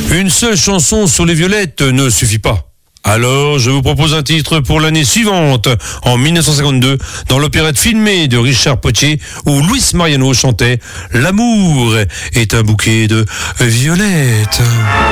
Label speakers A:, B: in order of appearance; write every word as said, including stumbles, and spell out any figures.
A: Une seule chanson sur les violettes ne suffit pas. Alors, je vous propose un titre pour l'année suivante, en mille neuf cent cinquante-deux, dans l'opérette filmée de Richard Potier, où Luis Mariano chantait « L'amour est un bouquet de violettes ».